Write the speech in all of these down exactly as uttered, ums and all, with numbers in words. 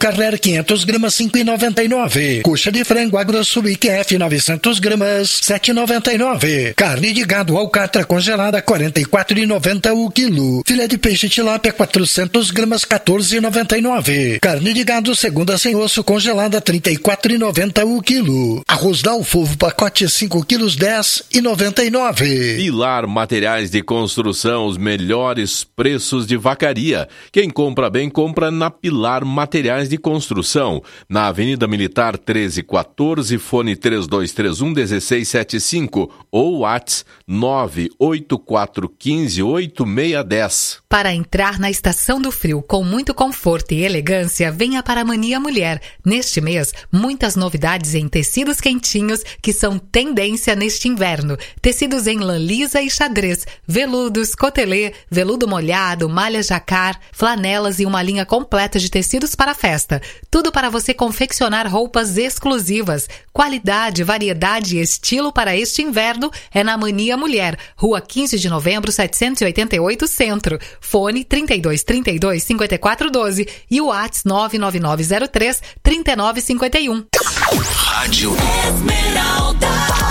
Carler quinhentos gramas, cinco reais e noventa e nove centavos. Coxa de frango AgroSul Q F novecentos gramas, sete reais e noventa e nove centavos. Carne de gado alcatra congelada, quarenta e quatro reais e noventa centavos o quilo. Filé de peixe tilápia, quatrocentos gramas, quatorze reais e noventa e nove centavos. Carne de gado segunda sem osso congelada, trinta e quatro reais e noventa centavos o quilo. Arroz Dalfo, pacote cinco quilos, dez reais e noventa e nove centavos. Pilar Materiais de Construção, os melhores preços de Vacaria. Quem compra bem, compra na Pilar Materiais de Construção. Na Avenida Militar treze e quatorze, fone três dois três um, um seis sete cinco ou WhatsApp nove oito quatro um cinco oito seis um zero. Para entrar na estação do frio com muito conforto e elegância, venha para a Mania Mulher. Neste mês, muitas novidades em tecidos quentinhos que são tendência neste inverno. Tecidos em lã lisa e xadrez, veludos, cotelê, veludo molhado, malha jacar, flanelas e uma linha completa de tecidos para festa. Tudo para você confeccionar roupas exclusivas. Qualidade, variedade e estilo para este inverno é na Mania Mulher. Rua quinze de novembro, setecentos e oitenta e oito, Centro. Fone trinta e dois, trinta e dois, cinquenta e quatro, doze e o WhatsApp nove nove nove zero três, trinta e nove cinquenta e um. Rádio Esmeralda.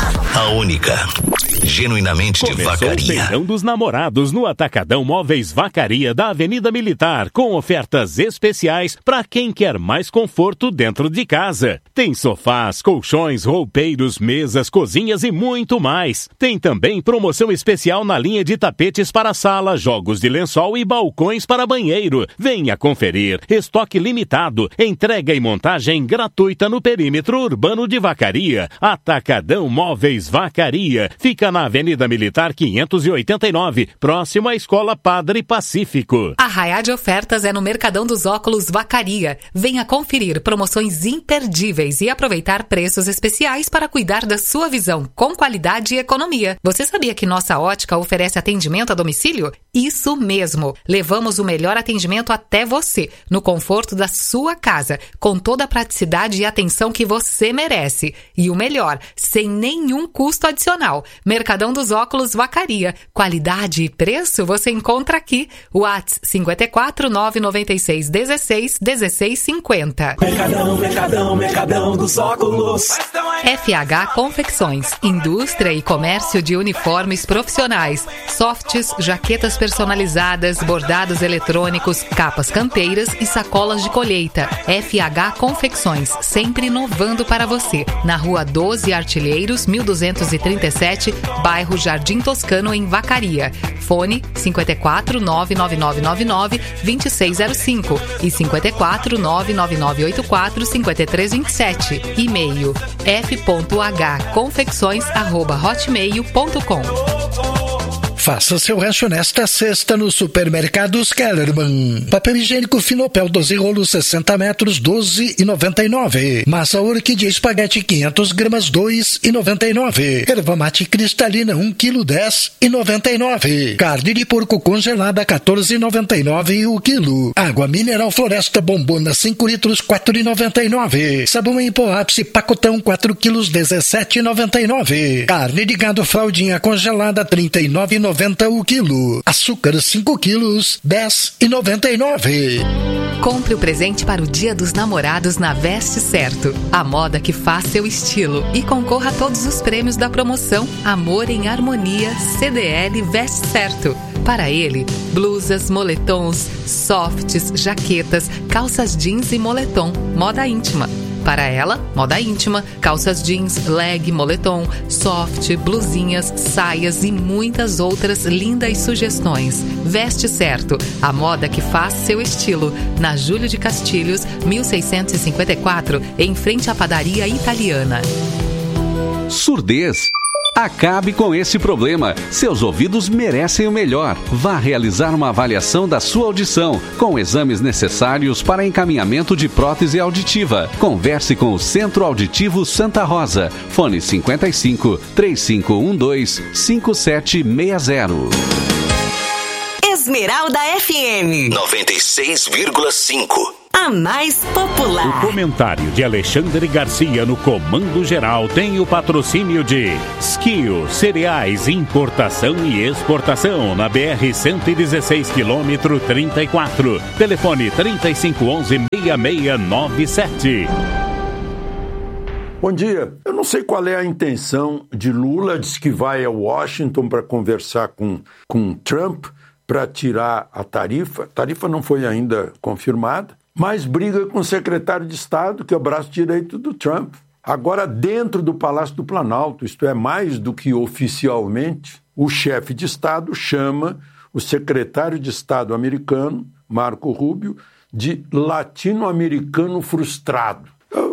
A única. Genuinamente de Começou Vacaria. O Feirão dos Namorados no Atacadão Móveis Vacaria da Avenida Militar, com ofertas especiais para quem quer mais conforto dentro de casa. Tem sofás, colchões, roupeiros, mesas, cozinhas e muito mais. Tem também promoção especial na linha de tapetes para sala, jogos de lençol e balcões para banheiro. Venha conferir. Estoque limitado, entrega e montagem gratuita no perímetro urbano de Vacaria. Atacadão Móveis Vacaria. Fica na Avenida Militar quinhentos e oitenta e nove, próximo à Escola Padre Pacífico. A raia de ofertas é no Mercadão dos Óculos Vacaria. Venha conferir promoções imperdíveis e aproveitar preços especiais para cuidar da sua visão com qualidade e economia. Você sabia que nossa ótica oferece atendimento a domicílio? Isso mesmo! Levamos o melhor atendimento até você, no conforto da sua casa, com toda a praticidade e atenção que você merece. E o melhor, sem nenhum custo adicional. Mercadão dos Óculos Vacaria. Qualidade e preço você encontra aqui. WhatsApp cinquenta e quatro, nove nove seis, dezesseis, dezesseis cinquenta. Mercadão, Mercadão, Mercadão dos Óculos. F H Confecções. Indústria e comércio de uniformes profissionais. Softs, jaquetas personalizadas, bordados eletrônicos, capas campeiras e sacolas de colheita. F H Confecções. Sempre inovando para você. Na rua doze Artilheiros, mil duzentos e trinta e sete, bairro Jardim Toscano, em Vacaria. Fone cinquenta e quatro, nove nove nove nove nove, dois seis zero cinco e cinquenta e quatro, nove nove nove oito quatro, cinco três dois sete. E-mail f ponto h confecções arroba hotmail ponto com. Faça seu rancho nesta sexta no Supermercados Kellerman. Papel higiênico Finopel doze rolos, sessenta metros, doze reais e noventa e nove centavos. Massa orquídea espaguete quinhentos gramas, dois reais e noventa e nove centavos. Erva mate cristalina um quilo, dez reais e noventa e nove centavos. Carne de porco congelada, quatorze reais e noventa e nove centavos o quilo. Água mineral Floresta Bombona cinco litros, quatro reais e noventa e nove centavos. Sabão em pó ápice pacotão quatro quilos, dezessete reais e noventa e nove centavos. Carne de gado fraldinha congelada, trinta e nove reais e noventa centavos o quilo. Açúcar cinco quilos, dez reais e noventa e nove centavos. Compre o presente para o Dia dos Namorados na Veste Certo. A moda que faz seu estilo. E concorra a todos os prêmios da promoção Amor em Harmonia C D L Veste Certo. Para ele, blusas, moletons, softs, jaquetas, calças jeans e moletom, moda íntima. Para ela, moda íntima, calças jeans, leg, moletom, soft, blusinhas, saias e muitas outras lindas sugestões. Veste Certo, a moda que faz seu estilo. Na Júlio de Castilhos, mil seiscentos e cinquenta e quatro, em frente à padaria italiana. Surdez. Acabe com esse problema. Seus ouvidos merecem o melhor. Vá realizar uma avaliação da sua audição, com exames necessários para encaminhamento de prótese auditiva. Converse com o Centro Auditivo Santa Rosa. Fone cinquenta e cinco, três cinco um dois, cinco sete seis zero. Esmeralda F M noventa e seis vírgula cinco. a mais popular. O comentário de Alexandre Garcia no Comando Geral tem o patrocínio de Skio Cereais, importação e exportação na B R cento e dezesseis, quilômetro trinta e quatro. Telefone trinta e cinco onze, seis seis nove sete. Bom dia. Eu não sei qual é a intenção de Lula, diz que vai a Washington para conversar com, com Trump para tirar a tarifa. A tarifa não foi ainda confirmada, mas briga com o secretário de Estado, que é o braço direito do Trump. Agora, dentro do Palácio do Planalto, isto é, mais do que oficialmente, o chefe de Estado chama o secretário de Estado americano, Marco Rubio, de latino-americano frustrado.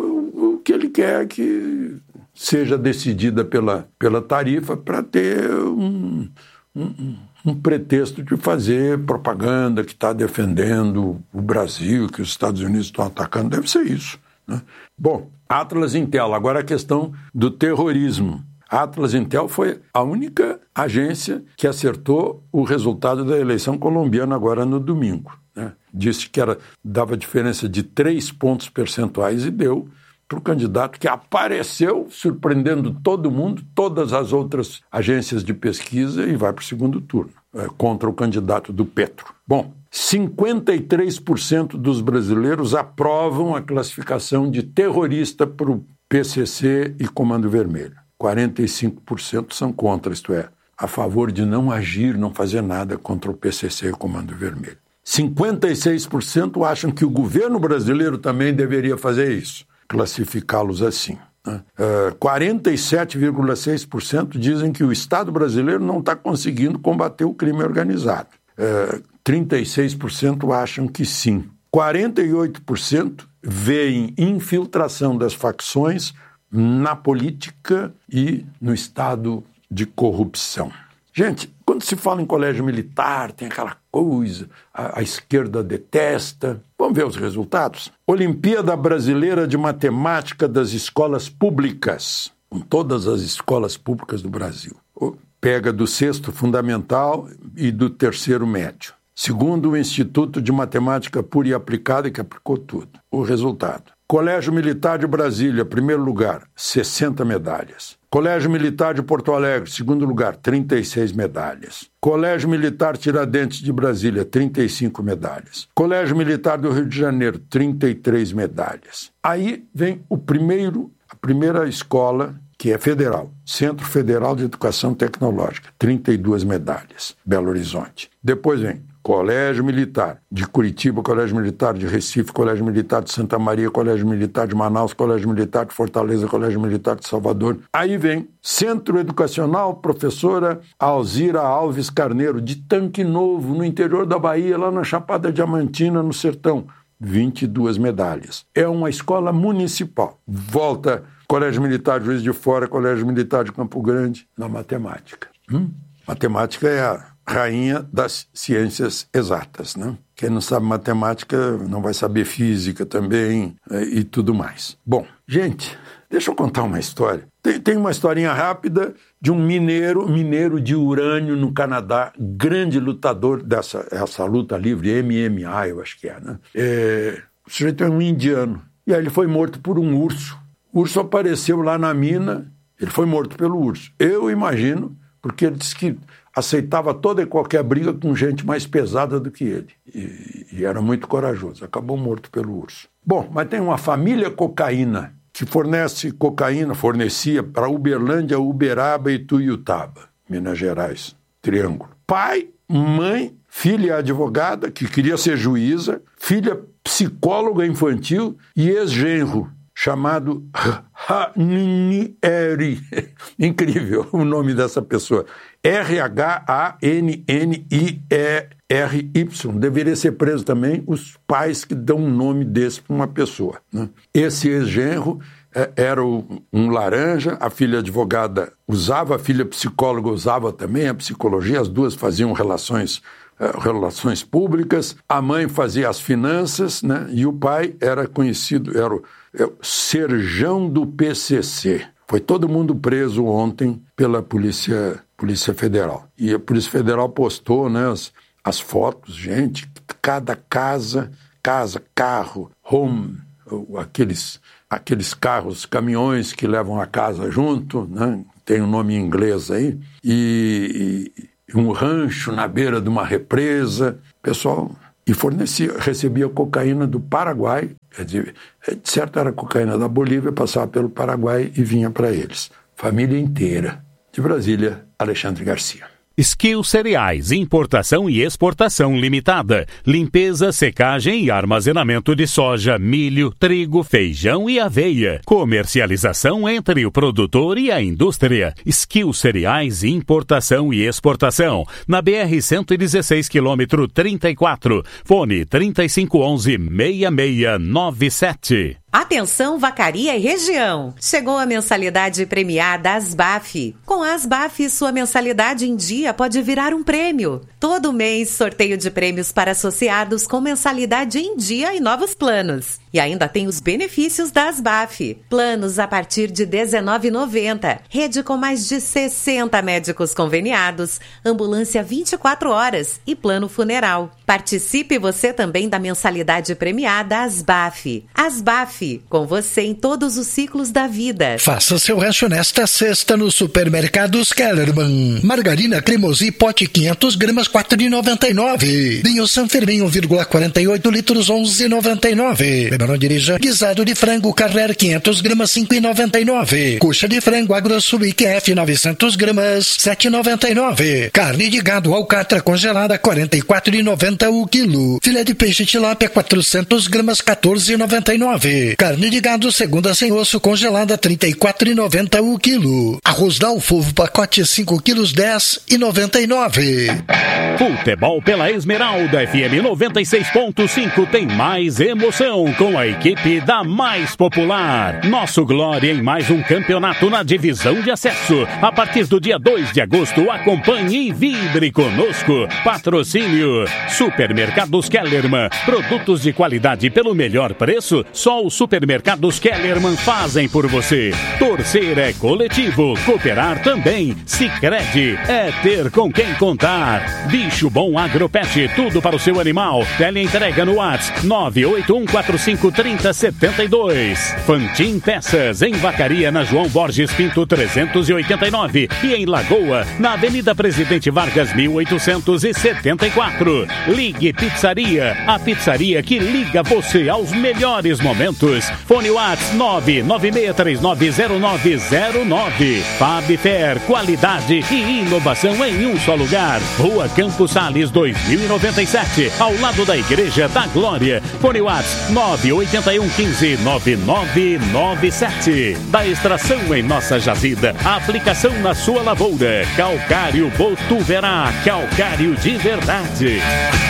O que ele quer é que seja decidida pela, pela tarifa para ter um, um, um pretexto de fazer propaganda que está defendendo o Brasil, que os Estados Unidos estão atacando. Deve ser isso, né? Bom, Atlas Intel, agora a questão do terrorismo. A Atlas Intel foi a única agência que acertou o resultado da eleição colombiana agora no domingo, né? Disse que era, dava diferença de três pontos percentuais e deu para o candidato que apareceu, surpreendendo todo mundo, todas as outras agências de pesquisa, e vai para o segundo turno, é, contra o candidato do Petro. Bom, cinquenta e três por cento dos brasileiros aprovam a classificação de terrorista para o P C C e Comando Vermelho. quarenta e cinco por cento são contra, isto é, a favor de não agir, não fazer nada contra o P C C e o Comando Vermelho. cinquenta e seis por cento acham que o governo brasileiro também deveria fazer isso, classificá-los assim, né? Uh, quarenta e sete vírgula seis por cento dizem que o Estado brasileiro não está conseguindo combater o crime organizado. Uh, trinta e seis por cento acham que sim. quarenta e oito por cento veem infiltração das facções na política e no estado de corrupção. Gente, quando se fala em colégio militar, tem aquela coisa, a, a esquerda detesta. Vamos ver os resultados? Olimpíada Brasileira de Matemática das Escolas Públicas, com todas as escolas públicas do Brasil. Pega do sexto fundamental e do terceiro médio. Segundo o Instituto de Matemática Pura e Aplicada, que aplicou tudo. O resultado: Colégio Militar de Brasília, primeiro lugar, sessenta medalhas. Colégio Militar de Porto Alegre, segundo lugar, trinta e seis medalhas. Colégio Militar Tiradentes de Brasília, trinta e cinco medalhas. Colégio Militar do Rio de Janeiro, trinta e três medalhas. Aí vem o primeiro, a primeira escola, que é federal, Centro Federal de Educação Tecnológica, trinta e duas medalhas, Belo Horizonte. Depois vem Colégio Militar de Curitiba, Colégio Militar de Recife, Colégio Militar de Santa Maria, Colégio Militar de Manaus, Colégio Militar de Fortaleza, Colégio Militar de Salvador. Aí vem Centro Educacional Professora Alzira Alves Carneiro, de Tanque Novo, no interior da Bahia, lá na Chapada Diamantina, no Sertão. vinte e duas medalhas. É uma escola municipal. Volta Colégio Militar de Juiz de Fora, Colégio Militar de Campo Grande, na matemática. Hum? Matemática é a rainha das ciências exatas, né? Quem não sabe matemática não vai saber física também, e tudo mais. Bom, gente, deixa eu contar uma história. Tem, tem uma historinha rápida de um mineiro, mineiro de urânio no Canadá, grande lutador dessa essa luta livre, M M A, eu acho que é, né? É, o sujeito é um indiano, e aí ele foi morto por um urso. O urso apareceu lá na mina, ele foi morto pelo urso. Eu imagino, porque ele disse que aceitava toda e qualquer briga com gente mais pesada do que ele. E, e era muito corajoso. Acabou morto pelo urso. Bom, mas tem uma família cocaína que fornece cocaína, fornecia para Uberlândia, Uberaba e Tuiutaba, Minas Gerais. Triângulo. Pai, mãe, filha advogada, que queria ser juíza, filha psicóloga infantil e ex-genro, chamado Ranieri. Incrível o nome dessa pessoa. R H A N N I E R Y. Deveria ser preso também os pais que dão um nome desse para uma pessoa, né? Esse ex-genro é, era o, um laranja, a filha advogada usava, a filha psicóloga usava também a psicologia, as duas faziam relações, uh, relações públicas, a mãe fazia as finanças, né? E o pai era conhecido, era o, é, o Serjão do P C C. Foi todo mundo preso ontem pela Polícia, Polícia Federal. E a Polícia Federal postou, né, as, as fotos, gente, cada casa, casa, carro, home, aqueles, aqueles carros, caminhões que levam a casa junto, né? Tem um nome em inglês aí, e, e um rancho na beira de uma represa, pessoal, e fornecia, recebia cocaína do Paraguai, quer dizer, de certo era cocaína da Bolívia, passava pelo Paraguai e vinha para eles. Família inteira. De Brasília, Alexandre Garcia. Skill Cereais, importação e exportação limitada. Limpeza, secagem e armazenamento de soja, milho, trigo, feijão e aveia. Comercialização entre o produtor e a indústria. Skill Cereais, importação e exportação. Na B R cento e dezesseis, quilômetro trinta e quatro. Fone trinta e cinco onze, seis seis nove sete. Atenção Vacaria e região! Chegou a mensalidade premiada Asbaf. Com a Asbaf, sua mensalidade em dia pode virar um prêmio. Todo mês, sorteio de prêmios para associados com mensalidade em dia e novos planos. E ainda tem os benefícios da Asbaf. Planos a partir de dezenove reais e noventa centavos. Rede com mais de sessenta médicos conveniados. Ambulância vinte e quatro horas e plano funeral. Participe você também da mensalidade premiada Asbaf. Asbaf, com você em todos os ciclos da vida. Faça seu rancho nesta sexta no Supermercados Kellerman. Margarina Cremosi pote quinhentas gramas quatro reais e noventa e nove centavos. Vinho San Fermin um vírgula quarenta e oito litros onze reais e noventa e nove centavos. Não dirija. Guisado de frango Carrer quinhentas gramas cinco reais e noventa e nove centavos. Coxa de frango AgroSuic F novecentas gramas sete reais e noventa e nove centavos. Carne de gado alcatra congelada quarenta e quatro reais e noventa centavos o quilo. Filé de peixe tilápia quatrocentas gramas quatorze reais e noventa e nove centavos. Carne de gado segunda sem osso congelada trinta e quatro reais e noventa centavos o quilo. Arroz Dalfo pacote cinco quilos dez reais e noventa e nove centavos. Futebol pela Esmeralda F M noventa e seis ponto cinco tem mais emoção com a equipe da mais popular. Nosso Glória em mais um campeonato na divisão de acesso. A partir do dia dois de agosto, acompanhe e vibre conosco. Patrocínio Supermercados Kellerman. Produtos de qualidade pelo melhor preço, só os Supermercados Kellerman fazem por você. Torcer é coletivo, cooperar também. Sicredi é ter com quem contar. Bicho Bom Agropet, tudo para o seu animal. Teleentrega no WhatsApp nove oito um quatro cinco três zero sete dois. Fantin Peças, em Vacaria, na João Borges Pinto trezentos e oitenta e nove e em Lagoa, na Avenida Presidente Vargas mil oitocentos e setenta e quatro. Ligue Pizzaria, a pizzaria que liga você aos melhores momentos. Fone WhatsApp nove nove seis três nove zero nove zero nove. Fabfer, qualidade e inovação em um só lugar. Rua Campos Sales dois mil e noventa e sete, ao lado da Igreja da Glória. Fone WhatsApp nove oito um um cinco nove nove nove sete. Da extração em nossa jazida, a aplicação na sua lavoura. Calcário Botuverá, calcário de verdade.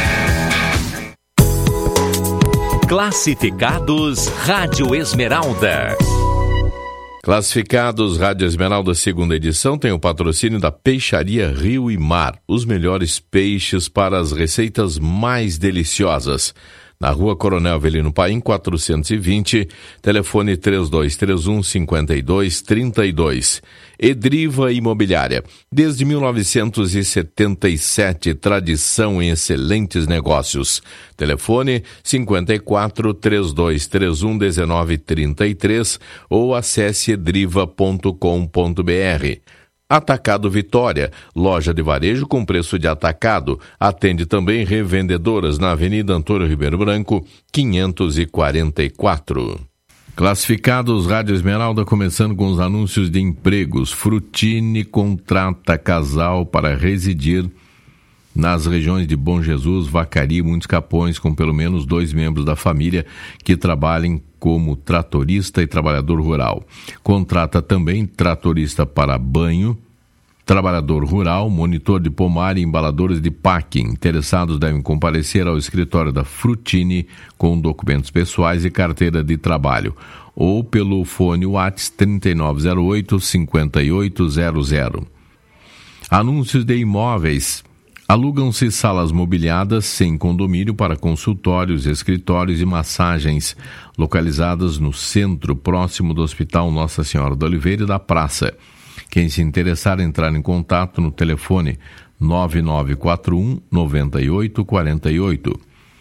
Classificados Rádio Esmeralda. Classificados Rádio Esmeralda, segunda edição, tem o patrocínio da Peixaria Rio e Mar. Os melhores peixes para as receitas mais deliciosas. Na Rua Coronel Avelino Paim, quatrocentos e vinte, telefone três dois três um, cinco dois três dois. Edriva Imobiliária, desde mil novecentos e setenta e sete, tradição em excelentes negócios. Telefone cinco quatro, três dois três um, um nove três três ou acesse edriva ponto com ponto b r. Atacado Vitória, loja de varejo com preço de atacado. Atende também revendedoras na Avenida Antônio Ribeiro Branco, quinhentos e quarenta e quatro. Classificados Rádio Esmeralda, começando com os anúncios de empregos. Frutini contrata casal para residir nas regiões de Bom Jesus, Vacaria e Muitos Capões, com pelo menos dois membros da família que trabalhem como tratorista e trabalhador rural. Contrata também tratorista para banho, trabalhador rural, monitor de pomar e embaladores de packing. Interessados devem comparecer ao escritório da Frutini com documentos pessoais e carteira de trabalho, ou pelo fone WhatsApp trinta e nove zero oito, cinquenta e oito zero zero. Anúncios de imóveis. Alugam-se salas mobiliadas sem condomínio para consultórios, escritórios e massagens, localizadas no centro, próximo do Hospital Nossa Senhora da Oliveira e da Praça. Quem se interessar, entrar em contato no telefone nove nove quatro um, nove oito quatro oito.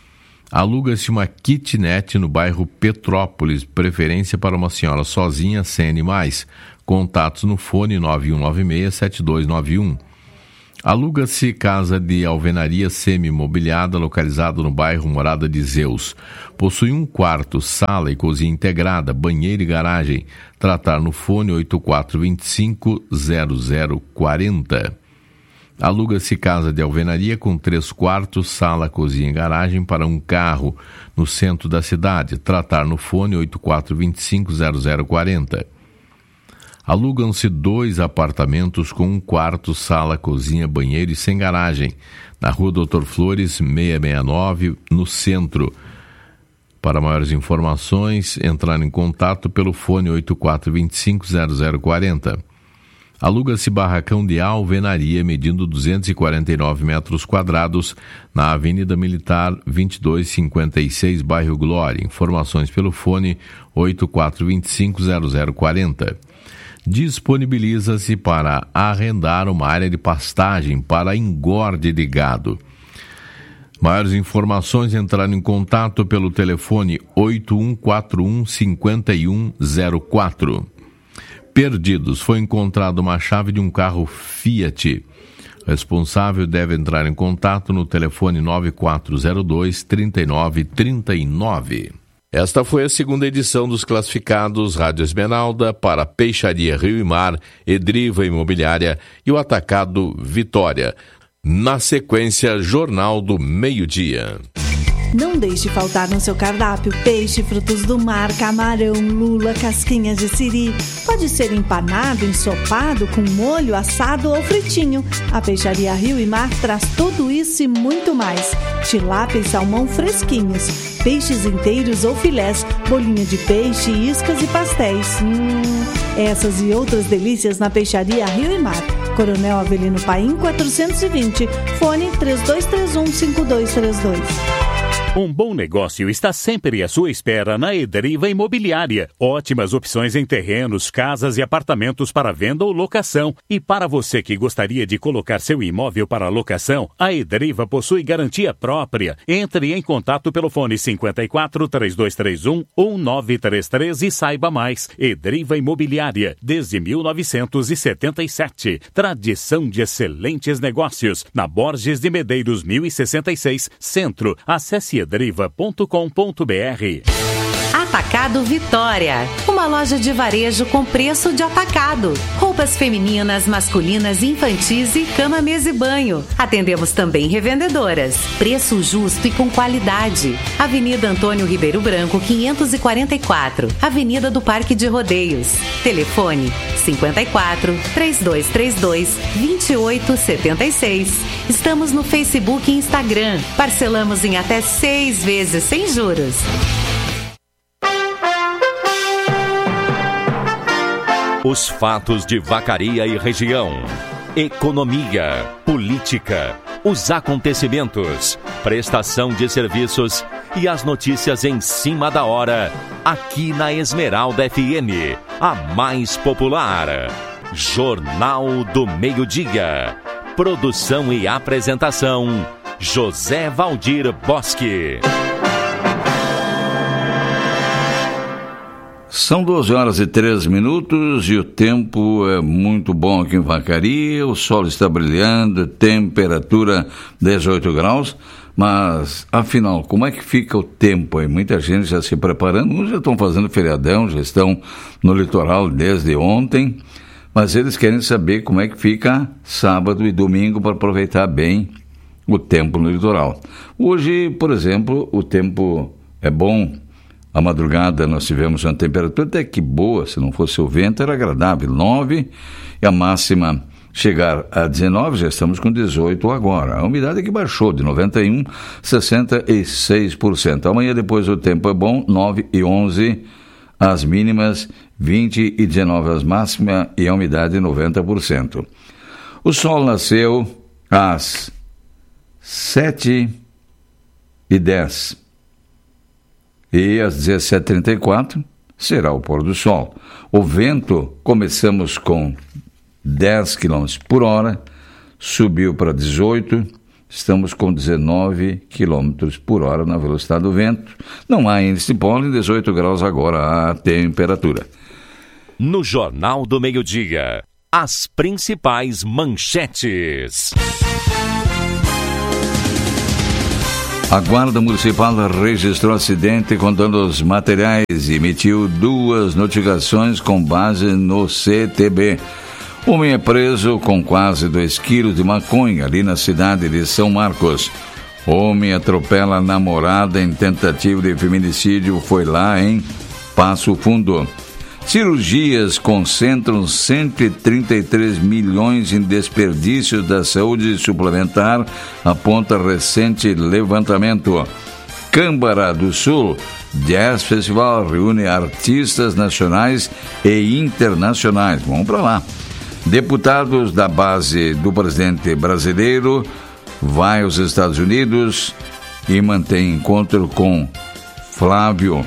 Aluga-se uma kitnet no bairro Petrópolis, preferência para uma senhora sozinha, sem animais. Contatos no fone nove um nove seis, sete dois nove um. Aluga-se casa de alvenaria semi-mobiliada localizada no bairro Morada de Zeus. Possui um quarto, sala e cozinha integrada, banheiro e garagem. Tratar no fone oito quatro dois cinco, zero zero quatro zero. Aluga-se casa de alvenaria com três quartos, sala, cozinha e garagem para um carro no centro da cidade. Tratar no fone oito quatro dois cinco, zero zero quatro zero. Alugam-se dois apartamentos com um quarto, sala, cozinha, banheiro e sem garagem, na rua Doutor Flores, seiscentos e sessenta e nove, no centro. Para maiores informações, entrar em contato pelo fone oito quatro dois cinco, zero zero quatro zero. Aluga-se barracão de alvenaria medindo duzentos e quarenta e nove metros quadrados na Avenida Militar vinte e dois cinquenta e seis, bairro Glória. Informações pelo fone oito quatro dois cinco, zero zero quatro zero. Disponibiliza-se para arrendar uma área de pastagem para engorde de gado. Maiores informações, entrar em contato pelo telefone oito um quatro um, cinco um zero quatro. Perdidos. Foi encontrada uma chave de um carro Fiat. O responsável deve entrar em contato no telefone nove quatro zero dois, três nove três nove. Esta foi a segunda edição dos classificados Rádio Esmeralda para Peixaria Rio e Mar, Edriva Imobiliária e o Atacado Vitória. Na sequência, Jornal do Meio-Dia. Não deixe faltar no seu cardápio peixe, frutos do mar, camarão, lula, casquinhas de siri. Pode ser empanado, ensopado, com molho, assado ou fritinho. A Peixaria Rio e Mar traz tudo isso e muito mais. Tilápia e salmão fresquinhos, peixes inteiros ou filés, bolinho de peixe, iscas e pastéis. Hum, essas e outras delícias na Peixaria Rio e Mar. Coronel Avelino Paim quatrocentos e vinte, fone três dois três um, cinco dois três dois. Um bom negócio está sempre à sua espera na Edriva Imobiliária. Ótimas opções em terrenos, casas e apartamentos para venda ou locação. E para você que gostaria de colocar seu imóvel para locação, a Edriva possui garantia própria. Entre em contato pelo fone cinco quatro, três dois três um, um nove três três e saiba mais. Edriva Imobiliária, desde mil novecentos e setenta e sete. Tradição de excelentes negócios. Na Borges de Medeiros mil e sessenta e seis, Centro. Acesse edriva ponto com ponto b r. Atacado Vitória, uma loja de varejo com preço de atacado. Roupas femininas, masculinas, infantis e cama, mesa e banho. Atendemos também revendedoras. Preço justo e com qualidade. Avenida Antônio Ribeiro Branco, quinhentos e quarenta e quatro. Avenida do Parque de Rodeios. Telefone cinco quatro, três dois três dois, dois oito sete seis. Estamos no Facebook e Instagram. Parcelamos em até seis vezes sem juros. Os fatos de Vacaria e região. Economia, política, os acontecimentos, prestação de serviços e as notícias em cima da hora, aqui na Esmeralda F M, a mais popular. Jornal do Meio-Dia. Produção e apresentação, José Valdir Bosque. São doze horas e três minutos e o tempo é muito bom aqui em Vacaria, o sol está brilhando, temperatura dezoito graus, mas afinal, como é que fica o tempo aí? Muita gente já se preparando, uns já estão fazendo feriadão, já estão no litoral desde ontem, mas eles querem saber como é que fica sábado e domingo para aproveitar bem o tempo no litoral. Hoje, por exemplo, o tempo é bom. A madrugada nós tivemos uma temperatura até que boa, se não fosse o vento, era agradável, nove, e a máxima chegar a dezenove, já estamos com dezoito agora. A umidade que baixou de noventa e um por cento, sessenta e seis por cento. Amanhã depois o tempo é bom, nove e onze, as mínimas, vinte e dezenove as máximas e a umidade noventa por cento. O sol nasceu às sete e dez. E às dezessete e trinta e quatro será o pôr do sol. O vento, começamos com dez quilômetros por hora, subiu para dezoito, estamos com dezenove quilômetros por hora na velocidade do vento. Não há índice de pólen, dezoito graus agora a temperatura. No Jornal do Meio-Dia, as principais manchetes. A Guarda Municipal registrou acidente contando os materiais e emitiu duas notificações com base no C T B. Homem é preso com quase dois quilos de maconha ali na cidade de São Marcos. Homem atropela a namorada em tentativa de feminicídio, foi lá em Passo Fundo. Cirurgias concentram cento e trinta e três milhões em desperdício da saúde suplementar, aponta recente levantamento. Câmara do Sul, Jazz Festival reúne artistas nacionais e internacionais. Vamos para lá. Deputados da base do presidente brasileiro vai aos Estados Unidos e mantém encontro com Flávio.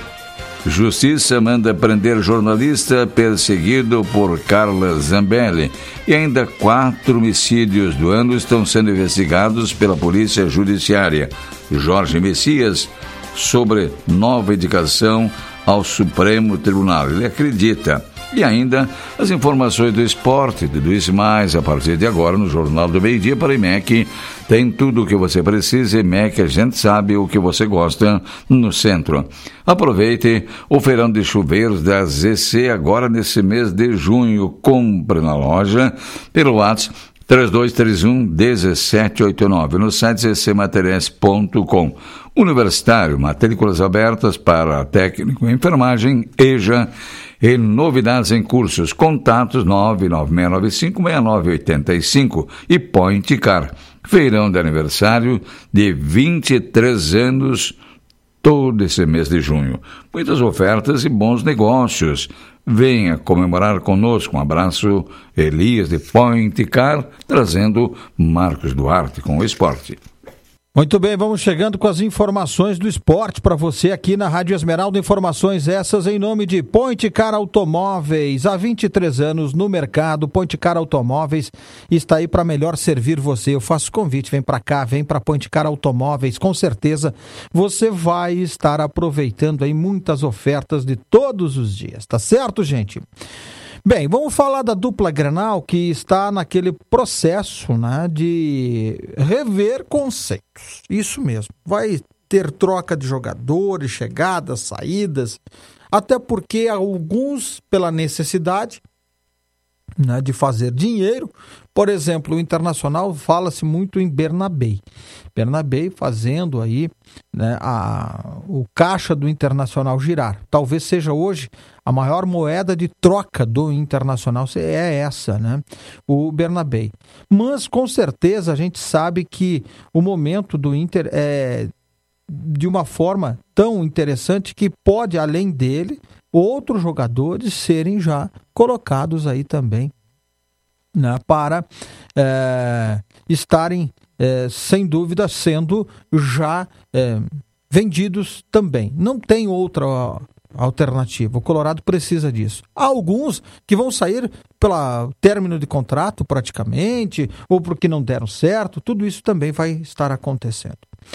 Justiça manda prender jornalista perseguido por Carla Zambelli. E ainda quatro homicídios do ano estão sendo investigados pela Polícia Judiciária. Jorge Messias sobre nova indicação ao Supremo Tribunal. Ele acredita. E ainda as informações do esporte, tudo isso mais a partir de agora no Jornal do Meio-Dia para a I M E C. Tem tudo o que você precisa, I M E C, a gente sabe o que você gosta no centro. Aproveite o feirão de chuveiros da Z C agora nesse mês de junho. Compre na loja pelo WhatsApp três dois três um, um sete oito nove no site z c materiais ponto com. Universitário, matrículas abertas para técnico em enfermagem, EJA e novidades em cursos. Contatos nove nove seis nove cinco, seis nove oito cinco e Point Car. Feirão de aniversário de vinte e três anos todo esse mês de junho. Muitas ofertas e bons negócios. Venha comemorar conosco. Um abraço, Elias de Point Car, trazendo Marcos Duarte com o esporte. Muito bem, vamos chegando com as informações do esporte para você aqui na Rádio Esmeralda. Informações essas em nome de Point Car Automóveis. Há vinte e três anos no mercado, Point Car Automóveis está aí para melhor servir você. Eu faço convite, vem para cá, vem para Point Car Automóveis. Com certeza você vai estar aproveitando aí muitas ofertas de todos os dias, tá certo, gente? Bem, vamos falar da dupla Grenal que está naquele processo, né, de rever conceitos. Isso mesmo. Vai ter troca de jogadores, chegadas, saídas, até porque alguns, pela necessidade, né, de fazer dinheiro. Por exemplo, o Internacional fala-se muito em Bernabé. Bernabé fazendo aí, né, a, o caixa do Internacional girar. Talvez seja hoje a maior moeda de troca do Internacional, é essa, né? O Bernabé. Mas com certeza a gente sabe que o momento do Inter é de uma forma tão interessante que pode, além dele, outros jogadores serem já colocados aí também, né, para é, estarem, é, sem dúvida, sendo já é, vendidos também. Não tem outra alternativa. O Colorado precisa disso. Há alguns que vão sair pelo término de contrato, praticamente, ou porque não deram certo. Tudo isso também vai estar acontecendo.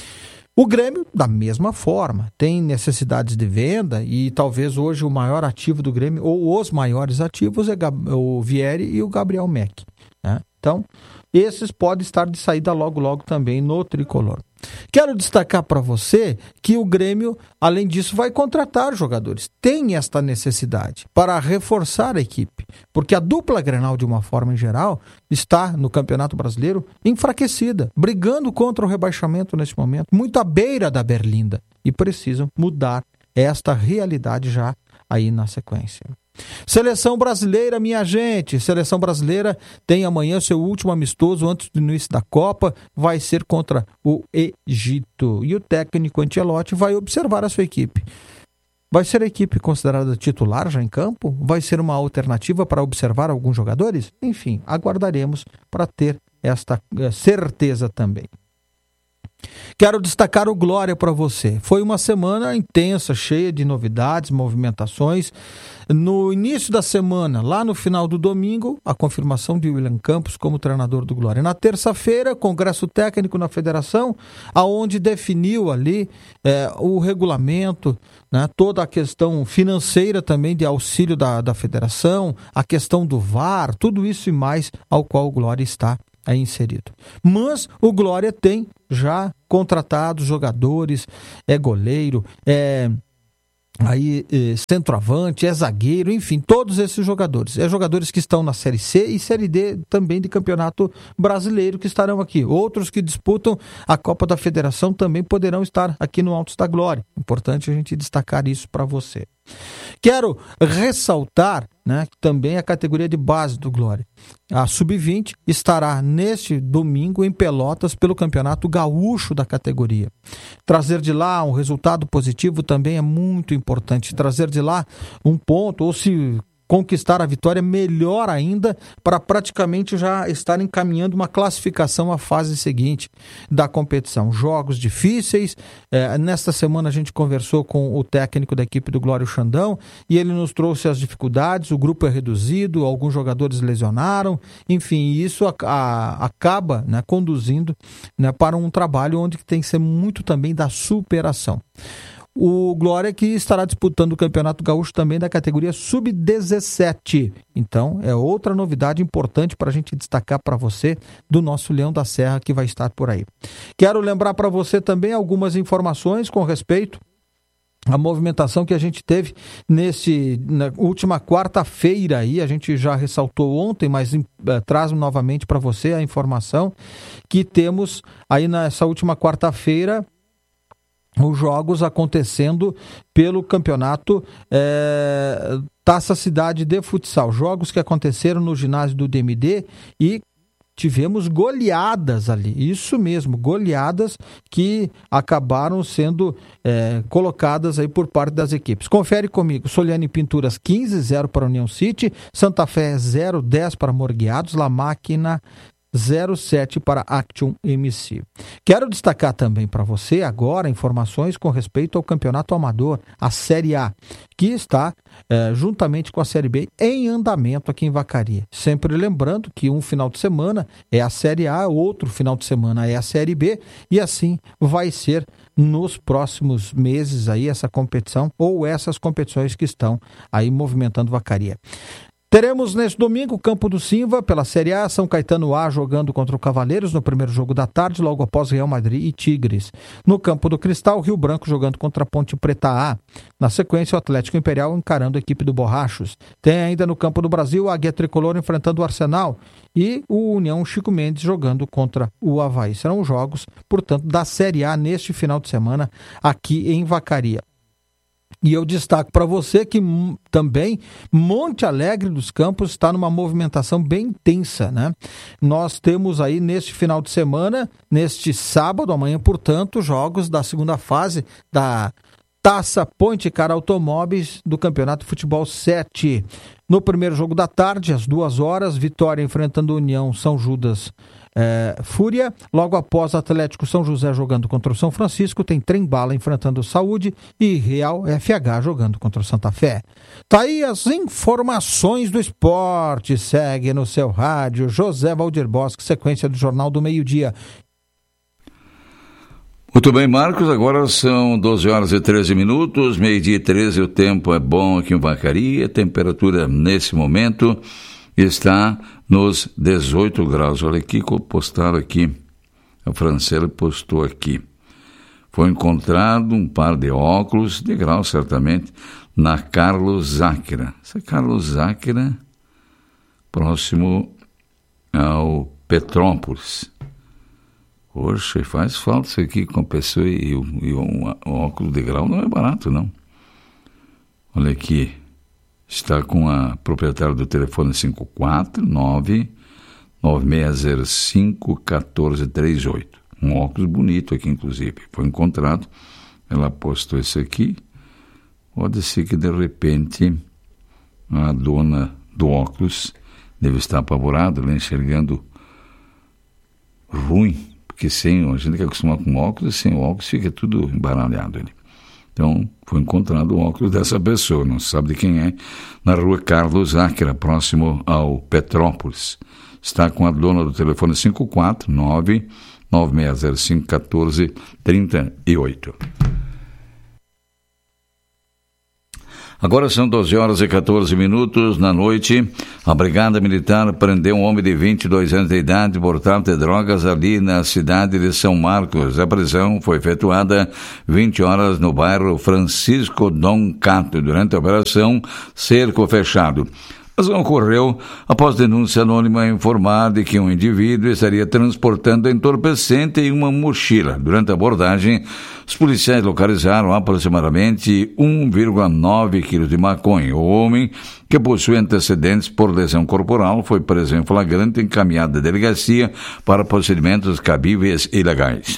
O Grêmio, da mesma forma, tem necessidades de venda e talvez hoje o maior ativo do Grêmio, ou os maiores ativos, é o Vieri e o Gabriel Mack, né? Então, esses podem estar de saída logo, logo também no tricolor. Quero destacar para você que o Grêmio, além disso, vai contratar jogadores. Tem esta necessidade para reforçar a equipe, porque a dupla Grenal, de uma forma em geral, está no Campeonato Brasileiro enfraquecida, brigando contra o rebaixamento neste momento, muito à beira da berlinda, e precisam mudar esta realidade já aí na sequência. Seleção brasileira, minha gente, seleção brasileira tem amanhã seu último amistoso antes do início da Copa, vai ser contra o Egito, e o técnico Ancelotti vai observar a sua equipe. Vai ser a equipe considerada titular já em campo? Vai ser uma alternativa para observar alguns jogadores? Enfim, aguardaremos para ter esta certeza também. Quero destacar o Glória para você. Foi uma semana intensa, cheia de novidades, movimentações. No início da semana, lá no final do domingo, a confirmação de William Campos como treinador do Glória. Na terça-feira, congresso técnico na federação, aonde definiu ali é, o regulamento, né, toda a questão financeira também de auxílio da, da federação, a questão do V A R, tudo isso e mais ao qual o Glória está aí inserido. Mas o Glória tem já contratados jogadores, é goleiro, é aí é centroavante, é zagueiro, enfim, todos esses jogadores. É jogadores que estão na Série C e Série D também de Campeonato Brasileiro que estarão aqui. Outros que disputam a Copa da Federação também poderão estar aqui no Altos da Glória. Importante a gente destacar isso para você. Quero ressaltar, né, também a categoria de base do Glória. A sub vinte estará neste domingo em Pelotas pelo Campeonato Gaúcho da categoria. Trazer de lá um resultado positivo também é muito importante. Trazer de lá um ponto, ou se conquistar a vitória, melhor ainda, para praticamente já estar encaminhando uma classificação à fase seguinte da competição. Jogos difíceis, é, nesta semana a gente conversou com o técnico da equipe do Glória, o Xandão, e ele nos trouxe as dificuldades, o grupo é reduzido, alguns jogadores lesionaram, enfim, isso a, a, acaba, né, conduzindo, né, para um trabalho onde tem que ser muito também da superação. O Glória que estará disputando o Campeonato Gaúcho também da categoria sub dezessete. Então, é outra novidade importante para a gente destacar para você do nosso Leão da Serra que vai estar por aí. Quero lembrar para você também algumas informações com respeito à movimentação que a gente teve nesse, na última quarta-feira aí, a gente já ressaltou ontem, mas uh, traz novamente para você a informação que temos aí nessa última quarta-feira os jogos acontecendo pelo campeonato é, Taça Cidade de Futsal. Jogos que aconteceram no ginásio do D M D e tivemos goleadas ali. Isso mesmo, goleadas que acabaram sendo é, colocadas aí por parte das equipes. Confere comigo. Soliane Pinturas quinze a zero para a União City, Santa Fé zero a dez para Morgueados, La Máquina zero sete para Action M C. Quero destacar também para você agora informações com respeito ao Campeonato Amador, a Série A, que está é, juntamente com a Série B em andamento aqui em Vacaria. Sempre lembrando que um final de semana é a Série A, outro final de semana é a Série B e assim vai ser nos próximos meses aí essa competição ou essas competições que estão aí movimentando Vacaria. Teremos neste domingo o Campo do Simva pela Série A, São Caetano A jogando contra o Cavaleiros no primeiro jogo da tarde, logo após Real Madrid e Tigres. No Campo do Cristal, Rio Branco jogando contra a Ponte Preta A. Na sequência, o Atlético Imperial encarando a equipe do Borrachos. Tem ainda no Campo do Brasil, a Águia Tricolor enfrentando o Arsenal e o União Chico Mendes jogando contra o Avaí. Serão jogos, portanto, da Série A neste final de semana aqui em Vacaria. E eu destaco para você que m- também Monte Alegre dos Campos está numa movimentação bem intensa, né? Nós temos aí neste final de semana, neste sábado, amanhã, portanto, jogos da segunda fase da Taça Ponte Cara Automóveis do Campeonato Futebol sete. No primeiro jogo da tarde, às duas horas, Vitória enfrentando a União São Judas É, Fúria, logo após Atlético São José jogando contra o São Francisco, tem Trem Bala enfrentando o Saúde e Real F H jogando contra o Santa Fé. Tá aí as informações do esporte. Segue no seu rádio José Valdir Bosque, sequência do Jornal do Meio-Dia. Muito bem, Marcos, agora são doze horas e treze minutos, meio-dia e treze, o tempo é bom aqui em Vacaria, temperatura nesse momento está nos dezoito graus. Olha aqui, postaram aqui, a Francela postou aqui. Foi encontrado um par de óculos, de grau certamente, na Carlos Záquera. Essa Carlos Záquera, próximo ao Petrópolis. Poxa, faz falta isso aqui com a pessoa e, e um, um óculos de grau não é barato, não. Olha aqui. Está com a proprietária do telefone cinco quatro nove nove seis zero cinco um quatro três oito. Um óculos bonito aqui, inclusive. Foi encontrado. Ela postou isso aqui. Pode ser que, de repente, a dona do óculos deve estar apavorada, né, enxergando ruim, porque sem, a gente que acostuma com óculos, sem óculos fica tudo embaralhado ali. Então, foi encontrado o óculos dessa pessoa, não se sabe de quem é, na rua Carlos Acra, próximo ao Petrópolis. Está com a dona do telefone cinco quatro nove nove seis zero cinco um quatro três oito. Agora são doze horas e quatorze minutos na noite. A Brigada Militar prendeu um homem de vinte e dois anos de idade por tráfico de drogas ali na cidade de São Marcos. A prisão foi efetuada vinte horas no bairro Francisco Dom Cato, durante a operação Cerco Fechado. A ação ocorreu após denúncia anônima informar de que um indivíduo estaria transportando entorpecente em uma mochila. Durante a abordagem, os policiais localizaram aproximadamente um vírgula nove quilos de maconha. O homem, que possui antecedentes por lesão corporal, foi preso em flagrante e encaminhado à delegacia para procedimentos cabíveis e legais.